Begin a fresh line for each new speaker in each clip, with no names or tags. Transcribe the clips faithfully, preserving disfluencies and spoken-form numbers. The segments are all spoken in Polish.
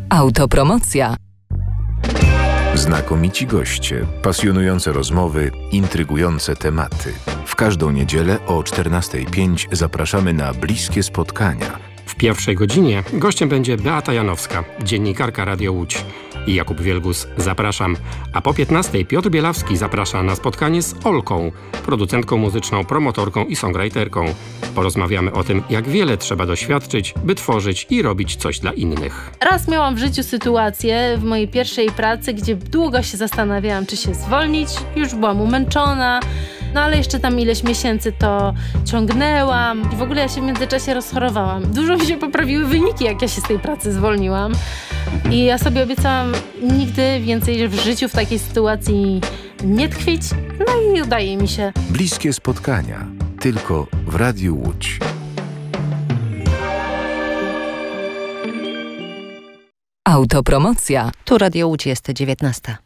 Autopromocja.
Znakomici goście, pasjonujące rozmowy, intrygujące tematy. W każdą niedzielę o czternasta pięć zapraszamy na bliskie spotkania.
W pierwszej godzinie gościem będzie Beata Janowska, dziennikarka Radio Łódź. I Jakub Wielgus, zapraszam. A po piętnastej Piotr Bielawski zaprasza na spotkanie z Olką, producentką muzyczną, promotorką i songwriterką. Porozmawiamy o tym, jak wiele trzeba doświadczyć, by tworzyć i robić coś dla innych.
Raz miałam w życiu sytuację w mojej pierwszej pracy, gdzie długo się zastanawiałam, czy się zwolnić. Już byłam umęczona, no ale jeszcze tam ileś miesięcy to ciągnęłam. I w ogóle ja się w międzyczasie rozchorowałam. Dużo mi się poprawiły wyniki, jak ja się z tej pracy zwolniłam. I ja sobie obiecałam nigdy więcej w życiu w takiej sytuacji nie tkwić. No i udaje mi się.
Bliskie spotkania. Tylko w Radiu Łódź.
Autopromocja.
Tu Radio Łódź, jest dziewiętnasta.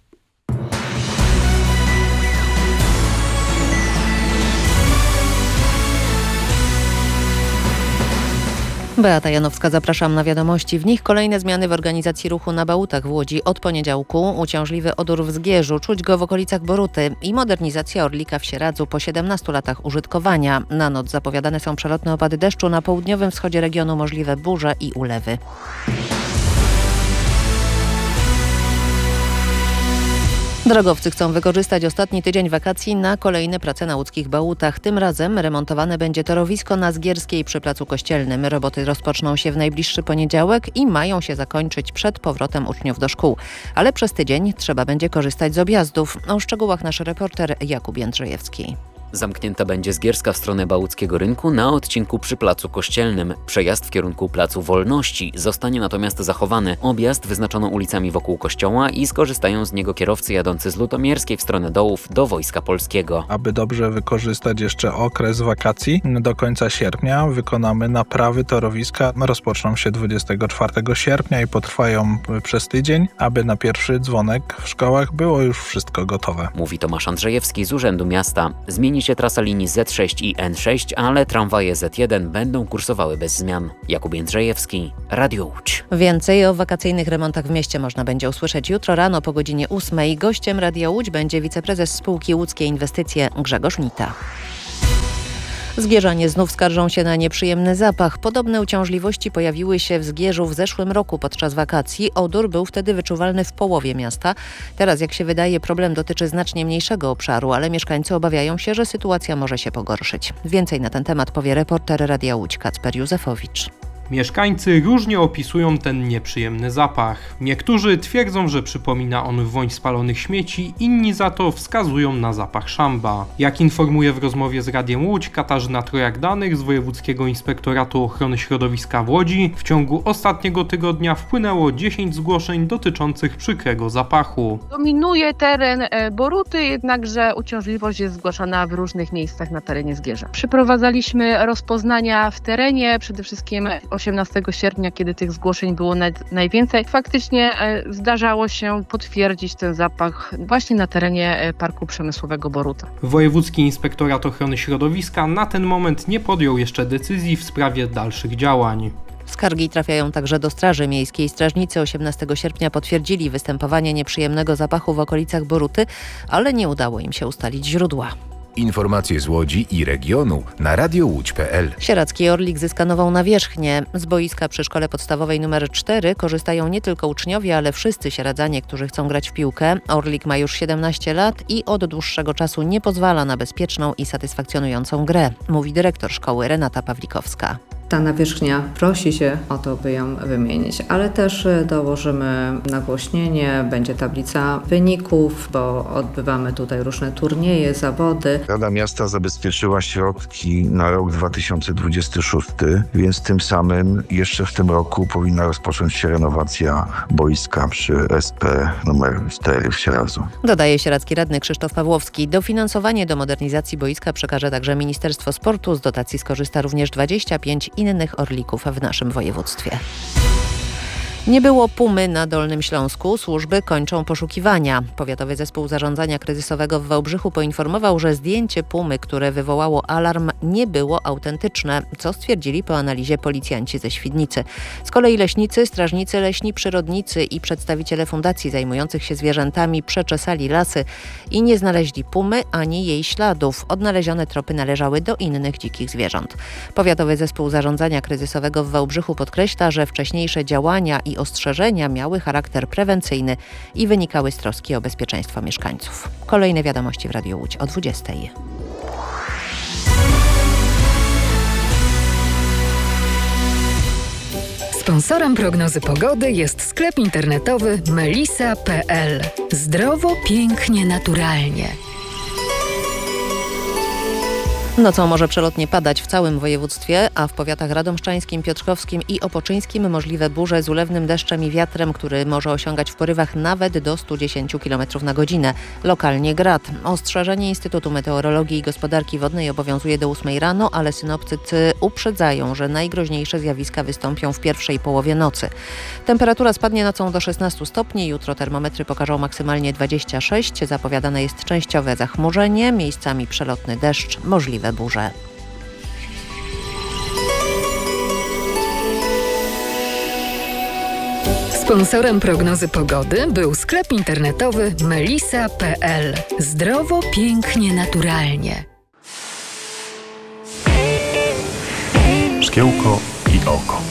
Beata Janowska, zapraszam na wiadomości. W nich kolejne zmiany w organizacji ruchu na Bałutach w Łodzi. Od poniedziałku uciążliwy odór w Zgierzu, czuć go w okolicach Boruty i modernizacja Orlika w Sieradzu po siedemnastu latach użytkowania. Na noc zapowiadane są przelotne opady deszczu, na południowym wschodzie regionu możliwe burze i ulewy. Drogowcy chcą wykorzystać ostatni tydzień wakacji na kolejne prace na łódzkich Bałutach. Tym razem remontowane będzie torowisko na Zgierskiej przy Placu Kościelnym. Roboty rozpoczną się w najbliższy poniedziałek i mają się zakończyć przed powrotem uczniów do szkół. Ale przez tydzień trzeba będzie korzystać z objazdów. O szczegółach nasz reporter Jakub Jędrzejewski.
Zamknięta będzie Zgierska w stronę Bałuckiego Rynku na odcinku przy Placu Kościelnym. Przejazd w kierunku Placu Wolności zostanie natomiast zachowany. Objazd wyznaczono ulicami wokół kościoła i skorzystają z niego kierowcy jadący z Lutomierskiej w stronę Dołów do Wojska Polskiego.
Aby dobrze wykorzystać jeszcze okres wakacji, do końca sierpnia wykonamy naprawy torowiska. Rozpoczną się dwudziestego czwartego sierpnia i potrwają przez tydzień, aby na pierwszy dzwonek w szkołach było już wszystko gotowe.
Mówi Tomasz Andrzejewski z Urzędu Miasta. Zmieni się trasa linii zet sześć i en sześć, ale tramwaje zet jeden będą kursowały bez zmian. Jakub Jędrzejewski, Radio Łódź.
Więcej o wakacyjnych remontach w mieście można będzie usłyszeć jutro rano po godzinie ósmej. Gościem Radia Łódź będzie wiceprezes spółki Łódzkie Inwestycje Grzegorz Nita. Zgierzanie znów skarżą się na nieprzyjemny zapach. Podobne uciążliwości pojawiły się w Zgierzu w zeszłym roku podczas wakacji. Odór był wtedy wyczuwalny w połowie miasta. Teraz, jak się wydaje, problem dotyczy znacznie mniejszego obszaru, ale mieszkańcy obawiają się, że sytuacja może się pogorszyć. Więcej na ten temat powie reporter Radia Łódź Kacper Józefowicz.
Mieszkańcy różnie opisują ten nieprzyjemny zapach. Niektórzy twierdzą, że przypomina on woń spalonych śmieci, inni za to wskazują na zapach szamba. Jak informuje w rozmowie z Radiem Łódź Katarzyna Trojak-Danych z Wojewódzkiego Inspektoratu Ochrony Środowiska w Łodzi, w ciągu ostatniego tygodnia wpłynęło dziesięć zgłoszeń dotyczących przykrego zapachu.
Dominuje teren Boruty, jednakże uciążliwość jest zgłaszana w różnych miejscach na terenie Zgierza. Przeprowadzaliśmy rozpoznania w terenie, przede wszystkim osiemnastego sierpnia, kiedy tych zgłoszeń było najwięcej. Faktycznie zdarzało się potwierdzić ten zapach właśnie na terenie Parku Przemysłowego Boruta.
Wojewódzki Inspektorat Ochrony Środowiska na ten moment nie podjął jeszcze decyzji w sprawie dalszych działań.
Skargi trafiają także do Straży Miejskiej. Strażnicy osiemnastego sierpnia potwierdzili występowanie nieprzyjemnego zapachu w okolicach Boruty, ale nie udało im się ustalić źródła.
Informacje z Łodzi i regionu na radio łódź kropka pe el.
Sieradzki Orlik zyska nową nawierzchnię. Z boiska przy szkole podstawowej numer cztery korzystają nie tylko uczniowie, ale wszyscy sieradzanie, którzy chcą grać w piłkę. Orlik ma już siedemnaście lat i od dłuższego czasu nie pozwala na bezpieczną i satysfakcjonującą grę, mówi dyrektor szkoły Renata Pawlikowska.
Ta nawierzchnia prosi się o to, by ją wymienić, ale też dołożymy nagłośnienie, będzie tablica wyników, bo odbywamy tutaj różne turnieje, zawody.
Rada Miasta zabezpieczyła środki na rok dwa tysiące dwudziesty szósty, więc tym samym jeszcze w tym roku powinna rozpocząć się renowacja boiska przy es pe numer cztery w Sieradzu.
Dodaje sieradzki radny Krzysztof Pawłowski. Dofinansowanie do modernizacji boiska przekaże także Ministerstwo Sportu. Z dotacji skorzysta również dwadzieścia pięć innych Orlików w naszym województwie. Nie było pumy na Dolnym Śląsku. Służby kończą poszukiwania. Powiatowy Zespół Zarządzania Kryzysowego w Wałbrzychu poinformował, że zdjęcie pumy, które wywołało alarm, nie było autentyczne, co stwierdzili po analizie policjanci ze Świdnicy. Z kolei leśnicy, strażnicy leśni, przyrodnicy i przedstawiciele fundacji zajmujących się zwierzętami przeczesali lasy i nie znaleźli pumy ani jej śladów. Odnalezione tropy należały do innych dzikich zwierząt. Powiatowy Zespół Zarządzania Kryzysowego w Wałbrzychu podkreśla, że wcześniejsze działania i ostrzeżenia miały charakter prewencyjny i wynikały z troski o bezpieczeństwo mieszkańców. Kolejne wiadomości w Radiu Łódź o dwudziestej.
Sponsorem prognozy pogody jest sklep internetowy melisa kropka pe el. Zdrowo, pięknie, naturalnie.
Nocą może przelotnie padać w całym województwie, a w powiatach radomszczańskim, piotrkowskim i opoczyńskim możliwe burze z ulewnym deszczem i wiatrem, który może osiągać w porywach nawet do stu dziesięciu kilometrów na godzinę. Lokalnie grad. Ostrzeżenie Instytutu Meteorologii i Gospodarki Wodnej obowiązuje do ósmej rano, ale synoptycy uprzedzają, że najgroźniejsze zjawiska wystąpią w pierwszej połowie nocy. Temperatura spadnie nocą do szesnastu stopni. Jutro termometry pokażą maksymalnie dwadzieścia sześć. Zapowiadane jest częściowe zachmurzenie, miejscami przelotny deszcz, możliwe burze.
Sponsorem prognozy pogody był sklep internetowy melisa kropka pe el. Zdrowo, pięknie, naturalnie.
Szkiełko i oko.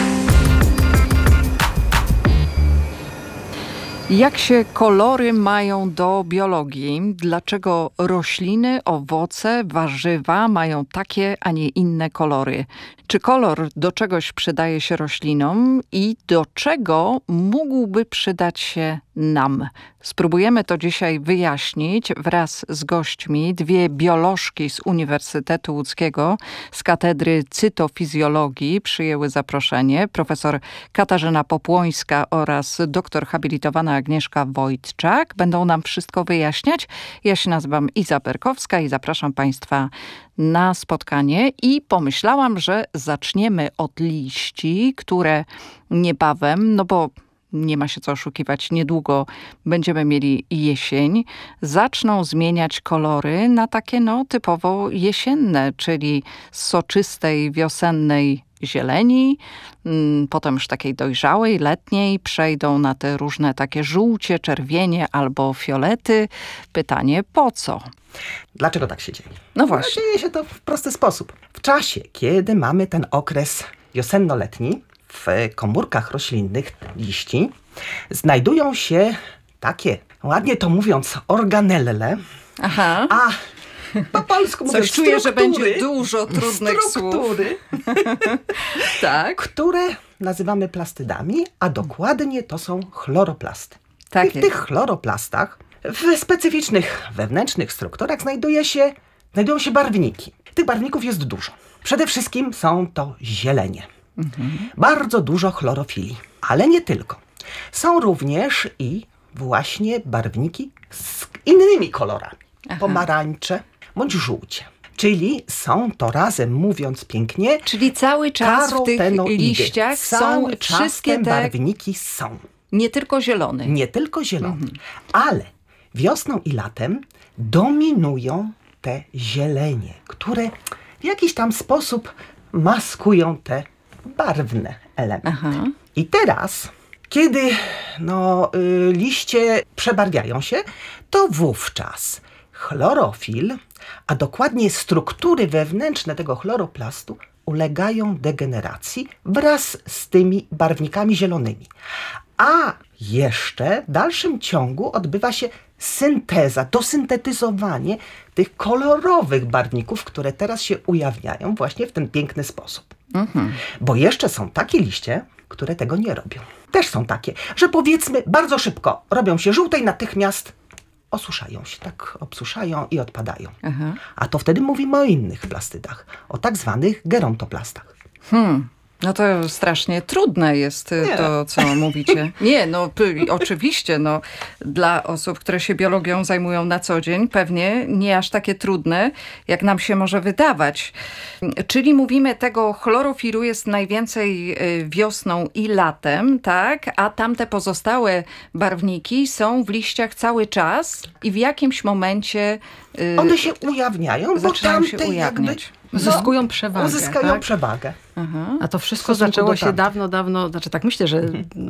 Jak się kolory mają do biologii? Dlaczego rośliny, owoce, warzywa mają takie, a nie inne kolory? Czy kolor do czegoś przydaje się roślinom i do czego mógłby przydać się nam? Spróbujemy to dzisiaj wyjaśnić wraz z gośćmi. Dwie biolożki z Uniwersytetu Łódzkiego z Katedry Cytofizjologii przyjęły zaproszenie. Profesor Katarzyna Popłońska oraz doktor habilitowana Agnieszka Wojtczak będą nam wszystko wyjaśniać. Ja się nazywam Iza Berkowska i zapraszam Państwa na spotkanie i pomyślałam, że zaczniemy od liści, które niebawem, no bo nie ma się co oszukiwać, niedługo będziemy mieli jesień, zaczną zmieniać kolory na takie no typowo jesienne, czyli z soczystej, wiosennej zieleni, potem już takiej dojrzałej, letniej, przejdą na te różne takie żółcie, czerwienie albo fiolety. Pytanie, po co?
Dlaczego tak się dzieje?
No właśnie.
No, dzieje się to w prosty sposób. W czasie, kiedy mamy ten okres wiosenno-letni, w komórkach roślinnych liści znajdują się takie, ładnie to mówiąc, organelle.
Aha.
A po polsku mówiąc,
Coś czuję, że będzie dużo trudnych
struktury, tak, które nazywamy plastydami, a dokładnie to są chloroplasty. Tak. I w tych chloroplastach w specyficznych wewnętrznych strukturach znajduje się, znajdują się barwniki. Tych barwników jest dużo. Przede wszystkim są to zielenie. Mhm. Bardzo dużo chlorofili, ale nie tylko. Są również i właśnie barwniki z innymi kolorami. Aha. Pomarańcze bądź żółcie. Czyli są to razem, mówiąc pięknie,
czyli cały czas w tych liściach są wszystkie te
barwniki są.
Nie tylko zielony.
Nie tylko zielony, mhm. ale wiosną i latem dominują te zielenie, które w jakiś tam sposób maskują te barwne elementy. Aha. I teraz, kiedy no, y, liście przebarwiają się, to wówczas chlorofil, a dokładnie struktury wewnętrzne tego chloroplastu ulegają degeneracji wraz z tymi barwnikami zielonymi. A jeszcze w dalszym ciągu odbywa się synteza, dosyntetyzowanie tych kolorowych barwników, które teraz się ujawniają właśnie w ten piękny sposób. Mhm. Bo jeszcze są takie liście, które tego nie robią. Też są takie, że powiedzmy bardzo szybko robią się żółte i natychmiast osuszają się, tak obsuszają i odpadają. Aha. A to wtedy mówimy o innych plastydach, o tak zwanych gerontoplastach.
Hmm. No to strasznie trudne jest nie. to, co mówicie. Nie, no oczywiście, no dla osób, które się biologią zajmują na co dzień, pewnie nie aż takie trudne, jak nam się może wydawać. Czyli mówimy, tego chlorofilu jest najwięcej wiosną i latem, tak? A tamte pozostałe barwniki są w liściach cały czas i w jakimś momencie
one się ujawniają,
zaczynają
bo
się
tamte
ujawniać.
Jakby,
Uzyskują
no,
przewagę.
Uzyskają
tak?
przewagę.
Aha. A to wszystko zaczęło się dawno, dawno, znaczy tak myślę, że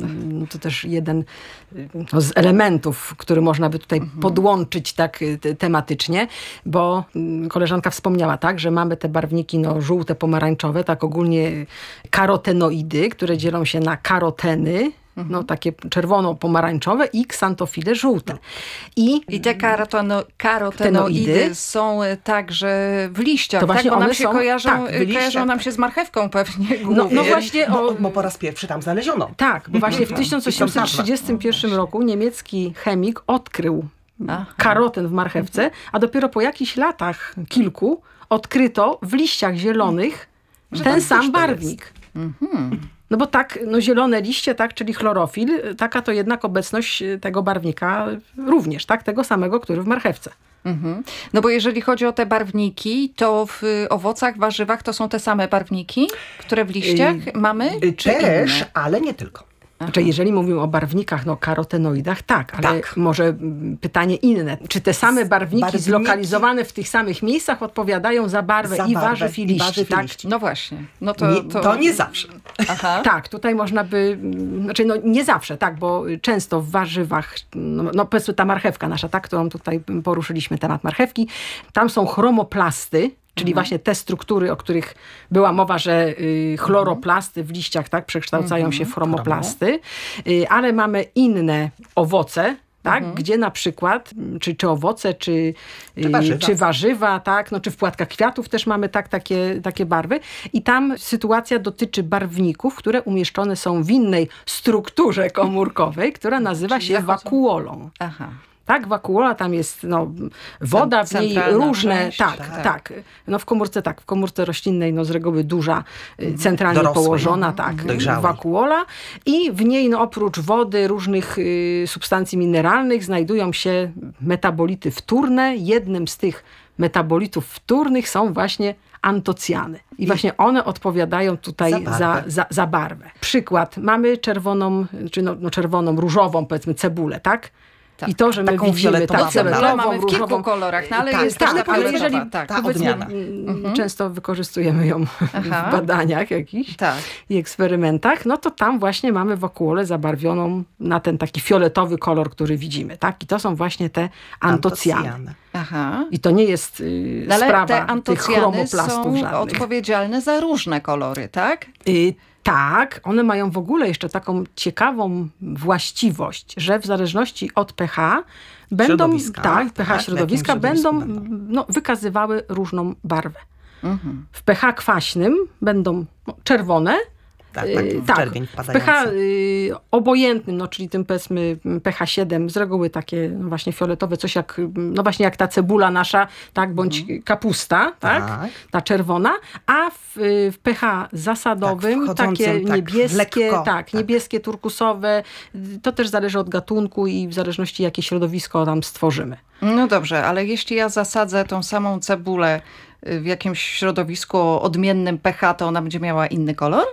to też jeden no, z elementów, który można by tutaj mhm. podłączyć tak te, tematycznie, bo koleżanka wspomniała, tak, że mamy te barwniki no, żółte, pomarańczowe, tak ogólnie karotenoidy, które dzielą się na karoteny, no takie czerwono-pomarańczowe i ksantofile żółte. I,
I te karoteno, karotenoidy są także w liściach,
to właśnie
tak? Bo
one
nam się
są,
kojarzą,
tak,
kojarzą nam się z marchewką pewnie.
No, no właśnie.
Bo,
o,
bo po raz pierwszy tam znaleziono.
Tak, bo właśnie w tysiąc osiemset trzydziestym pierwszym roku niemiecki chemik odkrył Aha. karoten w marchewce, a dopiero po jakichś latach, kilku, odkryto w liściach zielonych że ten sam barwnik. Mhm. No bo tak, no zielone liście, tak, czyli chlorofil, taka to jednak obecność tego barwnika również, tak, tego samego, który w marchewce.
Mhm. No bo jeżeli chodzi o te barwniki, to w owocach, warzywach to są te same barwniki, które w liściach yy, mamy? Czy
też,
inne?
ale nie tylko.
Znaczy, jeżeli mówimy o barwnikach, no karotenoidach, tak, ale
tak.
może pytanie inne. Czy te same barwniki, barwniki zlokalizowane w tych samych miejscach odpowiadają za barwę za i barwę, warzyw i liści,
warzyw
tak?
i liści.
No właśnie. No to,
nie,
to...
to nie zawsze.
Aha.
Tak, tutaj można by, znaczy no nie zawsze, tak, bo często w warzywach, no, no powiedzmy ta marchewka nasza, tak, którą tutaj poruszyliśmy, temat marchewki, tam są chromoplasty, czyli mhm. właśnie te struktury, o których była mowa, że y, chloroplasty w liściach tak przekształcają mhm. się w chromoplasty, y, ale mamy inne owoce, tak, mhm. gdzie na przykład, czy, czy owoce, czy,
czy, warzywa.
czy warzywa, tak, no, czy w płatkach kwiatów też mamy tak, takie, takie barwy. I tam sytuacja dotyczy barwników, które umieszczone są w innej strukturze komórkowej, która nazywa się wakuolą. Aha. Tak, wakuola, tam jest no, woda, w niej różne, część, tak, tak, tak. No w komórce tak, w komórce roślinnej no z reguły duża, mhm. centralnie Dorosłej, położona, no. tak, Dojrzały. wakuola i w niej no, oprócz wody, różnych y, substancji mineralnych znajdują się metabolity wtórne. Jednym z tych metabolitów wtórnych są właśnie antocjany. I, I właśnie one odpowiadają tutaj za barwę. Za, za, za barwę. Przykład, mamy czerwoną, czy no, no czerwoną, różową powiedzmy cebulę, tak? Tak, I to, że my widzimy tak,
fioletową, mamy w kilku kolorach, no ale
tak,
jest
tak,
taka
ale jeżeli tak,
ta odmiana.
Mhm. Często wykorzystujemy ją Aha. w badaniach jakichś tak. i eksperymentach, no to tam właśnie mamy wakuolę zabarwioną na ten taki fioletowy kolor, który widzimy. Tak? I to są właśnie te antocjany. antocjany. Aha. I to nie jest y,
ale
sprawa
te antocjany
tych chromoplastów
są
żadnych.
odpowiedzialne za różne kolory, tak?
Y, Tak, one mają w ogóle jeszcze taką ciekawą właściwość, że w zależności od pH będą,
środowiska,
tak, pH
tak?
środowiska będą,
będą?
No, wykazywały różną barwę.
Mhm.
W pH kwaśnym będą no, czerwone,
Tak, tak, w
tak,
czerwień
w pH y, obojętnym, no, czyli tym powiedzmy pH siedem, z reguły takie no, właśnie fioletowe, coś jak, no właśnie jak ta cebula nasza, tak, bądź mm. kapusta, tak, tak, ta czerwona, a w, w pH zasadowym tak, takie tak, niebieskie, lekko, tak, tak, niebieskie, turkusowe, to też zależy od gatunku i w zależności jakie środowisko tam stworzymy.
No dobrze, ale jeśli ja zasadzę tą samą cebulę w jakimś środowisku o odmiennym pH, to ona będzie miała inny kolor?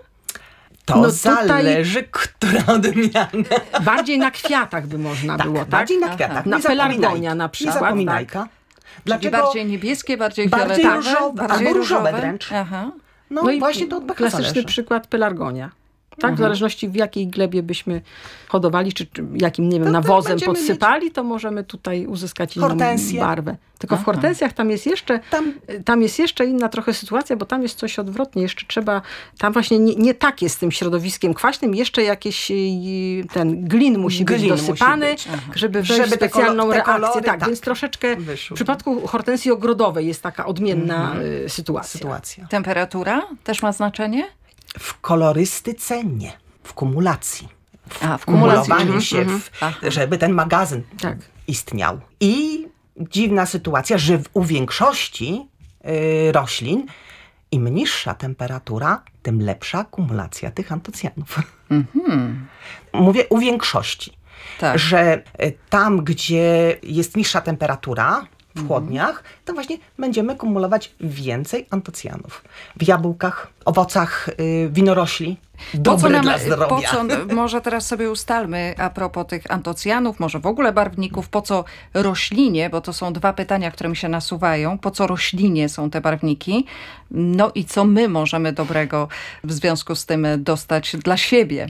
To no zależy, która odmiana.
Bardziej na kwiatach by można
tak,
było, tak?
bardziej na kwiatach.
Na pelargonia na przykład.
Nie zapominajka.
Tak.
Dlaczego? Czyli bardziej niebieskie, bardziej
bardziej
fioletowe?
Różowe,
bardziej
albo
różowe
różowe wręcz.
Aha.
No,
no
i właśnie to od pH
klasyczny
zależy.
przykład pelargonia. Tak,
mhm.
w zależności w jakiej glebie byśmy hodowali, czy, czy jakim, nie wiem, to nawozem podsypali, mieć... to możemy tutaj uzyskać inną
Hortensje.
barwę. Tylko Aha. w hortensjach tam jest jeszcze tam... tam jest jeszcze inna trochę sytuacja, bo tam jest coś odwrotnie. Jeszcze trzeba, tam właśnie nie, nie tak jest z tym środowiskiem kwaśnym, jeszcze jakieś ten glin musi glin być dosypany, musi być. żeby wejść w specjalną kolo- reakcję. Kolory, tak, tak, więc troszeczkę wyszło. W przypadku hortensji ogrodowej jest taka odmienna mhm. sytuacja.
sytuacja.
Temperatura też ma znaczenie?
W kolorystyce nie. W kumulacji. W,
A, w
kumulowaniu się, w, żeby ten magazyn
tak.
istniał. I dziwna sytuacja, że w, u większości y, roślin im niższa temperatura, tym lepsza kumulacja tych antocjanów.
Mhm.
Mówię u większości,
tak.
że tam, gdzie jest niższa temperatura, w chłodniach, to właśnie będziemy kumulować więcej antocjanów. W jabłkach, owocach, yy, winorośli. Dobre
nam,
dla zdrowia.
Po co, może teraz sobie ustalmy a propos tych antocjanów, może w ogóle barwników, po co roślinie, bo to są dwa pytania, które mi się nasuwają, po co roślinie są te barwniki, no i co my możemy dobrego w związku z tym dostać dla siebie.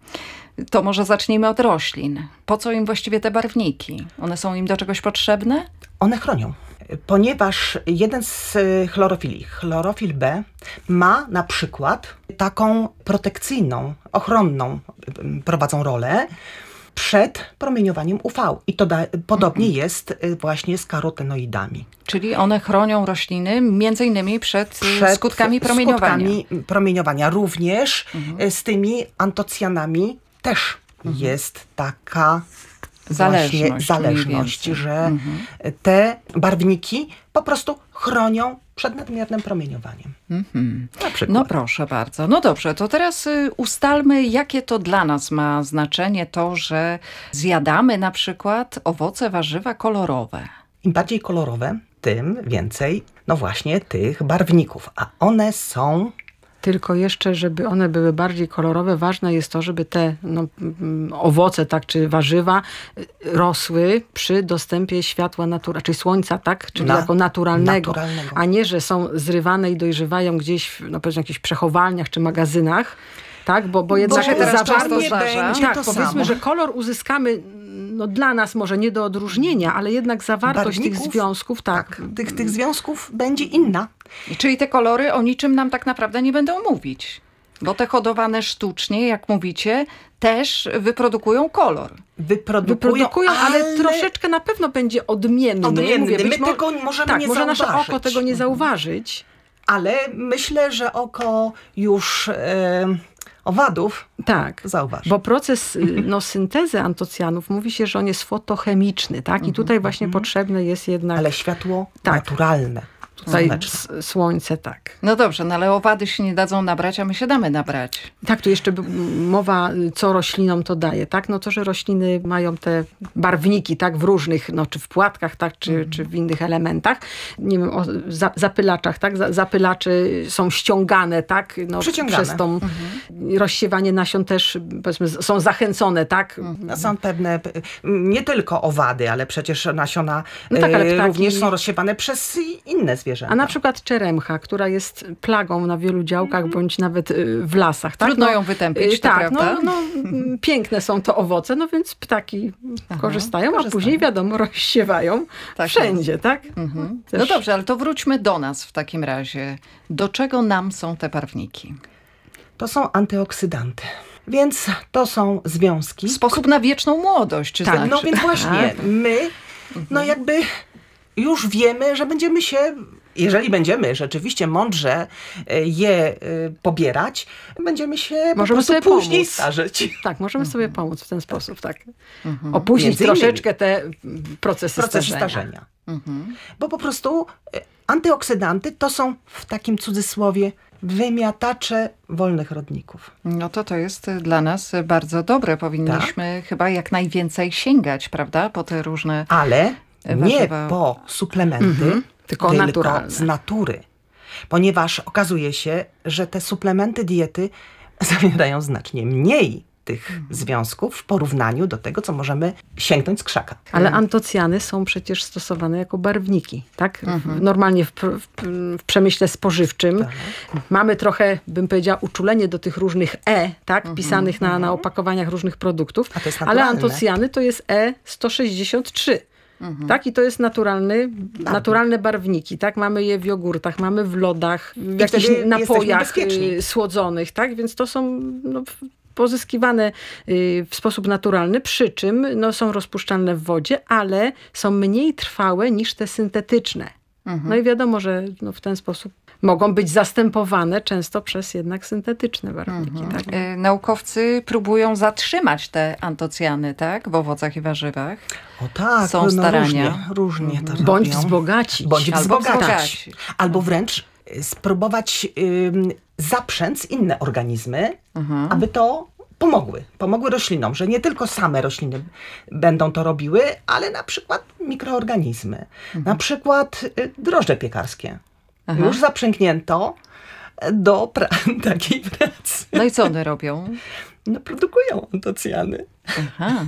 To może zacznijmy od roślin. Po co im właściwie te barwniki? One są im do czegoś potrzebne?
One chronią, ponieważ jeden z chlorofili, chlorofil B, ma na przykład taką protekcyjną, ochronną prowadzą rolę przed promieniowaniem U V. I to da, podobnie mhm. jest właśnie z karotenoidami.
Czyli one chronią rośliny między innymi przed, przed skutkami promieniowania.
Skutkami promieniowania. Również mhm. z tymi antocjanami też mhm. jest taka
zależność,
zależność że mhm. te barwniki po prostu chronią przed nadmiernym promieniowaniem.
Mhm. No proszę bardzo. No dobrze, to teraz ustalmy, jakie to dla nas ma znaczenie to, że zjadamy na przykład owoce, warzywa kolorowe.
Im bardziej kolorowe, tym więcej, no właśnie, tych barwników. A one są...
Tylko jeszcze, żeby one były bardziej kolorowe, ważne jest to, żeby te no, owoce, tak, czy warzywa rosły przy dostępie światła natura, czyli słońca, tak, czyli Na, jako naturalnego, naturalnego, a nie, że są zrywane i dojrzewają gdzieś w no, powiedzmy, jakichś przechowalniach czy magazynach. Tak, bo, bo jednak
zawartość
tak, powiedzmy, samo. że kolor uzyskamy no, dla nas może nie do odróżnienia, ale jednak zawartość
Barwników,
tych związków, tak.
tak tych, tych związków będzie inna.
Czyli te kolory o niczym nam tak naprawdę nie będą mówić. Bo te hodowane sztucznie, jak mówicie, też wyprodukują kolor.
Wyprodukują,
wyprodukują ale, ale troszeczkę na pewno będzie odmienny.
Odmienny.
Mówię,
My
mo-
tego możemy
tak,
nie
może
zauważyć.
nasze oko tego nie zauważyć.
Ale myślę, że oko już... E- owadów
tak,
zauważ.
Bo proces no, syntezy antocjanów mówi się, że on jest fotochemiczny, tak? I tutaj właśnie mm-hmm. potrzebne jest jednak...
Ale światło tak. naturalne.
Tutaj s- słońce, tak.
No dobrze, no ale owady się nie dadzą nabrać, a my się damy nabrać.
Tak, tu jeszcze mowa, co roślinom to daje, tak? No to, że rośliny mają te barwniki, tak? W różnych, no czy w płatkach, tak? Czy, mm. czy w innych elementach. Nie wiem, o za, zapylaczach, tak? Za, zapylacze są ściągane, tak? No, przez tą mm-hmm. rozsiewanie nasion też, powiedzmy, są zachęcone, tak?
Mm. Są pewne, nie tylko owady, ale przecież nasiona no tak, ale ptaki... również są rozsiewane przez inne zwierzęta.
A na przykład czeremcha, która jest plagą na wielu działkach, bądź nawet w lasach. Tak?
Trudno
no,
ją wytępić,
tak,
prawda?
No, no, piękne są to owoce, no więc ptaki Aha, korzystają, korzystają, a później wiadomo, rozsiewają tak wszędzie, jest. tak?
Mhm. No dobrze, ale to wróćmy do nas w takim razie. Do czego nam są te barwniki?
To są antyoksydanty. Więc to są związki.
Sposób na wieczną młodość.
Tak,
znaczy.
no więc właśnie, my no jakby już wiemy, że będziemy się, jeżeli będziemy rzeczywiście mądrze je pobierać, będziemy się
możemy
po prostu
sobie
później
pomóc.
starzeć.
Tak, możemy sobie pomóc w ten sposób, tak. Mhm. Opóźnić Między troszeczkę te procesy,
procesy
starzenia.
starzenia. Mhm. Bo po prostu antyoksydanty to są w takim cudzysłowie wymiatacze wolnych rodników.
No to to jest dla nas bardzo dobre. Powinniśmy tak? chyba jak najwięcej sięgać, prawda? Po te różne
Ale
warzywa.
Nie po suplementy,
mhm. tylko,
tylko
naturalne.
z natury. Ponieważ okazuje się, że te suplementy diety zawierają znacznie mniej tych mhm. związków w porównaniu do tego, co możemy sięgnąć z krzaka.
Ale antocjany są przecież stosowane jako barwniki, tak? Mhm. Normalnie w, w, w przemyśle spożywczym tak. mamy trochę, bym powiedziała, uczulenie do tych różnych E, tak? Mhm. Pisanych na, na opakowaniach różnych produktów.
A to jest
ale antocjany to jest E sto sześćdziesiąt trzy. Mhm. Tak? I to jest naturalny, naturalne barwniki, tak? Mamy je w jogurtach, mamy w lodach, w jakichś napojach słodzonych, tak? Więc to są no, pozyskiwane w sposób naturalny, przy czym no, są rozpuszczalne w wodzie, ale są mniej trwałe niż te syntetyczne. Mhm. No i wiadomo, że no, w ten sposób mogą być zastępowane często przez jednak syntetyczne barwniki.
Mhm.
Tak?
Y, naukowcy próbują zatrzymać te antocjany, tak? W owocach i warzywach.
O tak,
są
no,
starania.
Różnie, różnie to
Bądź
robią.
wzbogacić.
Bądź
Albo
wzbogacić.
wzbogacić.
Albo wręcz spróbować y, zaprzęc inne organizmy,
Mhm.
aby to pomogły. Pomogły roślinom, że nie tylko same rośliny będą to robiły, ale na przykład mikroorganizmy. Na przykład y, drożdże piekarskie.
Aha.
Już zaprzęgnięto do pra- takiej pracy.
No i co one robią?
No produkują antocjany.
Aha.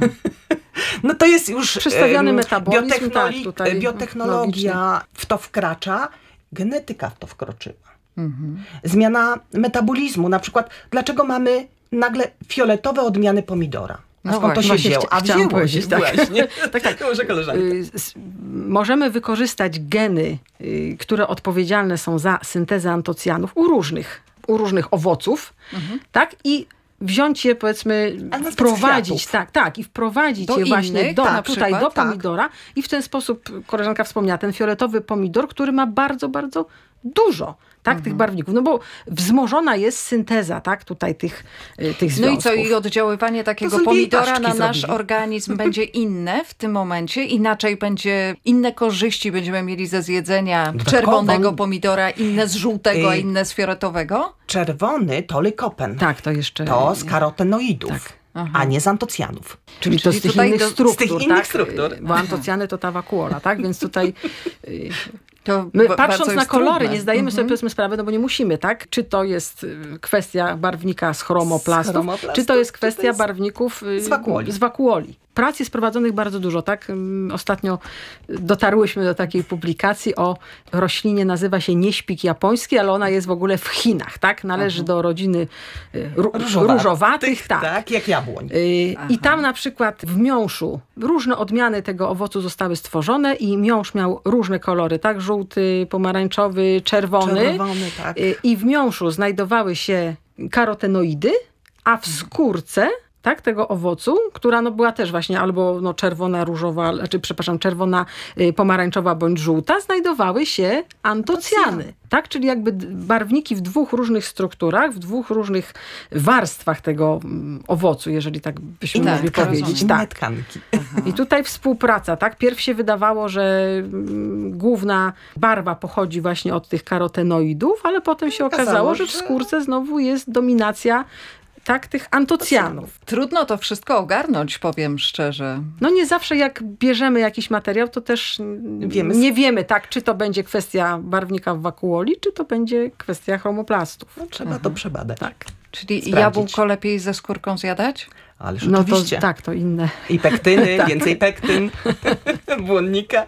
No to jest już
Przestawiany
em,
metabolizm,
biotechnoli-
tak, tutaj
biotechnologia w to wkracza, genetyka w to wkroczyła.
Mhm.
Zmiana metabolizmu, na przykład dlaczego mamy nagle fioletowe odmiany pomidora? A
No
skąd to się
właśnie,
wzięło?
chcia-
A
chciałam
wzięło się
powiedzieć, tak.
właśnie.
Tak, tak.
Może koleżanka.
Y, s- Możemy wykorzystać geny, y, które odpowiedzialne są za syntezę antocjanów u różnych, u różnych owoców,
Mhm.
tak? I wziąć je, powiedzmy,
A na przykład
wprowadzić,
kwiatów.
tak, tak, i wprowadzić
Do
je właśnie
innych,
do,
na
na tutaj
przykład,
do
tak.
pomidora i w ten sposób, koleżanka wspomniała, ten fioletowy pomidor, który ma bardzo, bardzo dużo, tak,
Mhm.
tych barwników, no bo wzmożona jest synteza, tak, tutaj tych, y, tych
No
związków.
i co, i oddziaływanie takiego
sobie
pomidora
paszczki
na nasz
zrobili.
organizm będzie inne w tym momencie? Inaczej będzie, inne korzyści będziemy mieli ze zjedzenia
Dodatkowo-
czerwonego pomidora, inne z żółtego, a
Ej.
inne z fioletowego?
Czerwony to lykopen.
Tak, to jeszcze...
To z karotenoidów,
Tak.
Aha.
a nie z antocjanów.
Czyli, to
Czyli
z tych
tutaj
innych
do- z
struktur,
tych innych
tak?
struktur.
Bo antocjany to ta wakuola, tak? Więc tutaj y,
To
my
ba-
patrząc
bardzo
na
jest
kolory
trudne.
nie zdajemy sobie
Mhm.
powiedzmy sprawy, no bo nie musimy, tak? Czy to jest y, kwestia barwnika z chromoplastów,
Z chromoplastów,
czy to jest
czy to
kwestia
jest
barwników y,
z wakuoli.
z wakuoli. Prac jest prowadzonych bardzo dużo, tak? Ym, Ostatnio dotarłyśmy do takiej publikacji o roślinie, nazywa się nieśpik japoński, ale ona jest w ogóle w Chinach, tak? Należy do rodziny y, ró-
Różowatych,
różowatych, tak.
Tak, jak jabłoń.
Y,
Aha.
I tam na przykład w miąższu różne odmiany tego owocu zostały stworzone i miąższ miał różne kolory, tak? Żółty, pomarańczowy, czerwony.
Czerwony, tak.
Y, I w miąższu znajdowały się karotenoidy, a w skórce, tak, tego owocu, która no była też właśnie albo no, czerwona, różowa, znaczy, przepraszam, czerwona, y, pomarańczowa bądź żółta, znajdowały się antocjany. Tak, czyli jakby d- barwniki w dwóch różnych strukturach, w dwóch różnych warstwach tego mm, owocu, jeżeli tak byśmy
Inne
mogli
tkanki.
powiedzieć.
Inne
Tak.
tkanki.
I tutaj współpraca, tak? Pierw się wydawało, że mm, główna barwa pochodzi właśnie od tych karotenoidów, ale potem się okazało,
Okazało,
że w
że-
skórce znowu jest dominacja, tak, tych antocjanów.
Trudno to wszystko ogarnąć, powiem szczerze.
No nie zawsze jak bierzemy jakiś materiał, to też mm,
Wiemy.
nie wiemy, tak, czy to będzie kwestia barwnika w wakuoli, czy to będzie kwestia chromoplastów.
No, trzeba to przebadać.
Tak.
Czyli
Sprawdzić.
jabłko lepiej ze skórką zjadać?
Ależ
No to
oczywiście.
tak, to inne.
I pektyny,
Tak.
więcej pektyn, błonnika.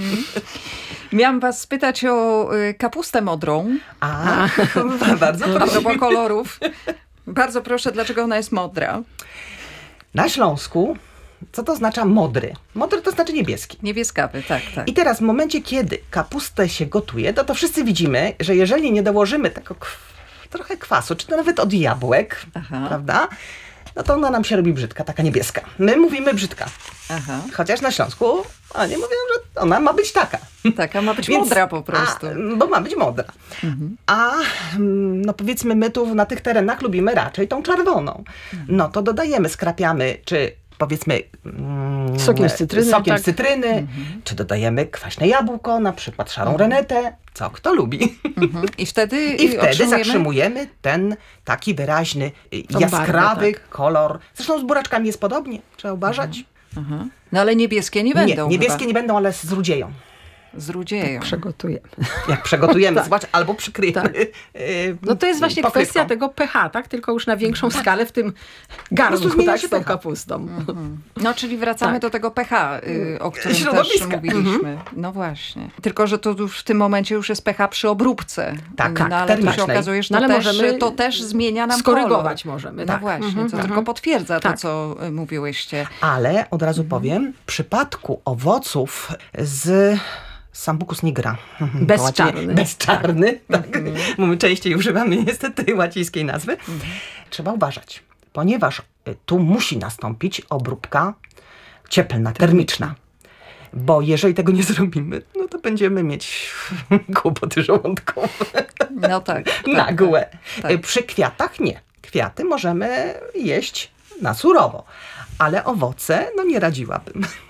Miałam was spytać o y, kapustę modrą.
A, bardzo
A
proszę.
propos kolorów. Bardzo proszę, dlaczego ona jest modra?
Na Śląsku, co to oznacza modry? Modry to znaczy niebieski.
Niebieskawy, tak, tak.
I teraz w momencie, kiedy kapustę się gotuje, to to wszyscy widzimy, że jeżeli nie dołożymy tego k- trochę kwasu, czy to nawet od jabłek,
Aha.
prawda? No to ona nam się robi brzydka, taka niebieska. My mówimy brzydka.
Aha.
Chociaż na Śląsku oni mówią, że ona ma być taka.
Taka ma być
Więc-
modra po prostu.
A, bo ma być modra.
Mhm.
A mm, no powiedzmy my tu na tych terenach lubimy raczej tą czerwoną. No to dodajemy, skrapiamy, czy powiedzmy mm,
Sokiem z cytryny,
sokiem
tak.
z cytryny czy dodajemy kwaśne jabłko, na przykład szarą renetę, co kto lubi.
Mhm. I wtedy,
I wtedy
otrzymujemy-
zatrzymujemy ten taki wyraźny, y,
Tą
jaskrawy
barwę,
kolor. Zresztą z buraczkami jest podobnie, trzeba uważać.
Aha. No ale niebieskie nie będą
Nie, niebieskie
chyba.
nie będą, ale z rudzieją.
Z rudzieją.
Przegotujemy.
Jak przegotujemy,
Tak.
zobacz, albo przykryjemy.
Tak.
y,
No to jest właśnie
pokrywką.
kwestia tego pH, tak? Tylko już na większą skalę w tym
prostu
garnku,
zmienia
tak?
się
Z tą
pH.
kapustą.
No, czyli wracamy
Tak.
do tego pH, y, o którym też
Środowiska.
mówiliśmy. No właśnie. Tylko, że to już w tym momencie już jest pH przy obróbce.
Tak,
no,
tak,
ale to się
termicznej.
okazuje, że
No
to,
ale
też,
możemy
to też zmienia nam
skorygować
kolor.
możemy,
No
tak.
właśnie,
Mhm,
co
mhm.
tylko potwierdza to,
Tak.
co y, mówiłyście.
Ale od razu powiem, w przypadku owoców z Sambucus nigra. Mhm, po łacinie-
Bezczarny.
Bezczarny, tak. Bo my częściej używamy niestety łacińskiej nazwy. Trzeba uważać, ponieważ y, tu musi nastąpić obróbka cieplna, termiczna. Bo jeżeli tego nie zrobimy, no to będziemy mieć kłopoty żołądkowe.
No tak. tak
Nagłe.
tak.
Y, Przy kwiatach nie. Kwiaty możemy jeść na surowo. Ale owoce, no nie radziłabym.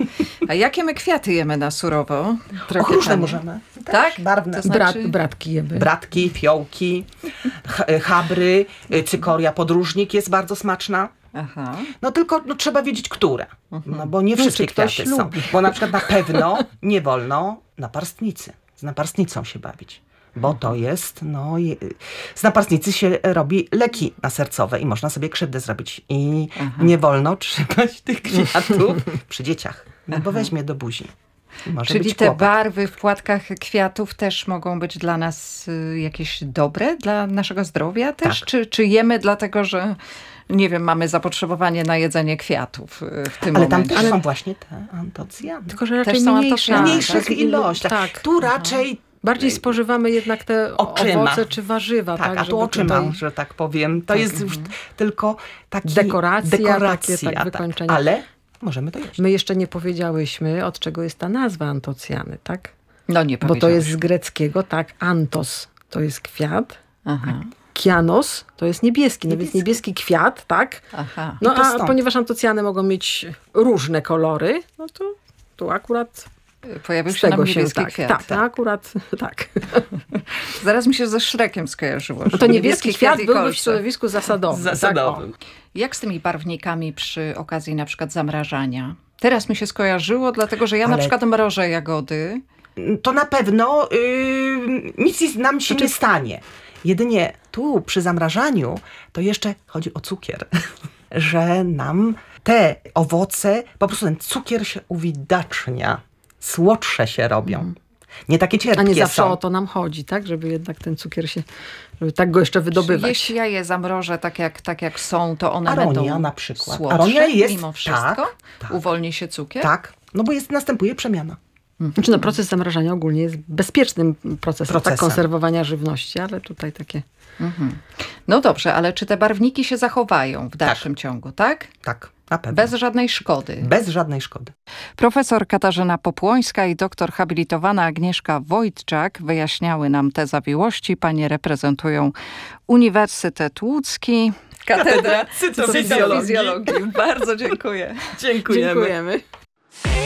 A jakie my kwiaty jemy na surowo?
Och, różne możemy.
Tak?
Barwne.
To znaczy... Brat, bratki jemy.
Bratki, fiołki, chabry, cykoria podróżnik jest bardzo smaczna.
Aha.
No tylko no, trzeba wiedzieć, które. No bo nie wszystkie
no, ktoś
kwiaty
lubi.
są. Bo na przykład na pewno nie wolno naparstnicy. Z naparstnicą się bawić. Bo to jest, no, je, z naparstnicy się robi leki nasercowe i można sobie krzywdę zrobić. I Aha. nie wolno trzymać tych kwiatów przy dzieciach, no bo weźmie do buzi. Może
Czyli
być
te
kłopot.
barwy w płatkach kwiatów też mogą być dla nas y, jakieś dobre, dla naszego zdrowia też?
Tak.
Czy, czy jemy dlatego, że nie wiem, mamy zapotrzebowanie na jedzenie kwiatów y, w tym
Ale
momencie?
tam też
Ale...
są właśnie te antocjany.
Tylko, że raczej
Też są
mniejsze.
antocjany.
W mniejszych ilościach.
Tak.
Tu raczej
bardziej spożywamy jednak te
oczyma.
owoce czy warzywa.
Tak,
tak
a tu oczyma, tutaj... że tak powiem. To
tak.
jest już tylko taki
dekoracja,
dekoracja
takie, tak, wykończenie.
Tak. Ale możemy to jeść.
My jeszcze nie powiedziałyśmy, od czego jest ta nazwa antocjany, tak?
No nie
Bo to jest z greckiego, tak, antos to jest kwiat,
Aha.
kianos to jest niebieski, no więc niebieski kwiat, tak?
Aha.
No a stąd. Ponieważ antocjany mogą mieć różne kolory, no to tu akurat
pojawił się nam niebieski
tak,
kwiat.
Tak, tak. No akurat tak.
Zaraz mi się ze Szrekiem skojarzyło.
No to niebieski, niebieski kwiat, kwiat byłby
kolce.
w środowisku zasadowym.
zasadowym.
Tak, jak z tymi barwnikami przy okazji na przykład zamrażania? Teraz mi się skojarzyło, dlatego że ja Ale... na przykład mrożę jagody.
To na pewno yy, nic nam się
znaczy...
nie stanie. Jedynie tu przy zamrażaniu to jeszcze chodzi o cukier. Że nam te owoce, po prostu ten cukier się uwidacznia. Słodsze się robią. Mm. Nie takie cierpkie
A nie zawsze
są.
o to nam chodzi, tak? Żeby jednak ten cukier się, żeby tak go jeszcze wydobywać.
Jeśli ja je zamrożę tak jak, tak jak są, to one
Aronia
będą
na przykład.
słodsze
Aronia jest,
mimo wszystko?
Tak, tak.
Uwolni się cukier?
Tak, no bo jest, następuje przemiana.
Znaczy, no, proces zamrażania ogólnie jest bezpiecznym procesem,
procesem.
Tak, konserwowania żywności, ale tutaj takie...
Mhm. No dobrze, ale czy te barwniki się zachowają w dalszym tak. ciągu, tak?
Tak, na pewno.
Bez żadnej szkody?
Bez żadnej szkody.
Profesor Katarzyna Popłońska i doktor habilitowana Agnieszka Wojtczak wyjaśniały nam te zawiłości. Panie reprezentują Uniwersytet Łódzki, Katedra Cytofizjologii. Bardzo dziękuję.
Dziękujemy.
Dziękujemy.